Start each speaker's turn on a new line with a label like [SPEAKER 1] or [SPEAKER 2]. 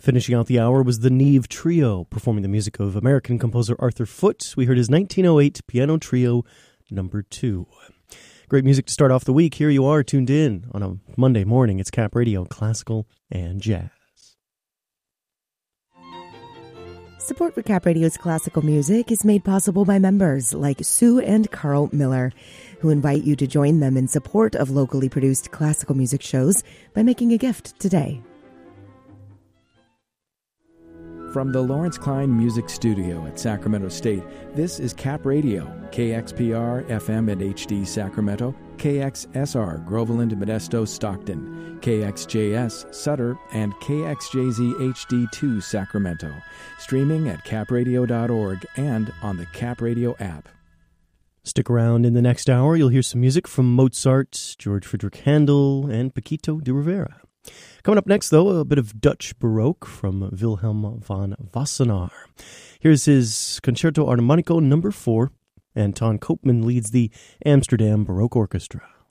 [SPEAKER 1] Finishing out the hour was the Neve Trio, performing the music of American composer Arthur Foote. We heard his 1908 Piano Trio No. 2. Great music to start off the week. Here you are, tuned in on a Monday morning. It's Cap Radio, classical and jazz.
[SPEAKER 2] Support for Cap Radio's classical music is made possible by members like Sue and Carl Miller, who invite you to join them in support of locally produced classical music shows by making a gift today.
[SPEAKER 3] From the Lawrence Klein Music Studio at Sacramento State, this is Cap Radio, KXPR FM and HD Sacramento, KXSR Groveland, Modesto, Stockton, KXJS Sutter, and KXJZ HD2 Sacramento. Streaming at capradio.org and on the Cap Radio app.
[SPEAKER 1] Stick around in the next hour. You'll hear some music from Mozart, George Friedrich Handel, and Paquito de Rivera. Coming up next, though, a bit of Dutch Baroque from Wilhelm van Wassenaar. Here's his Concerto Armonico No. 4. Anton Koopman leads the Amsterdam Baroque Orchestra.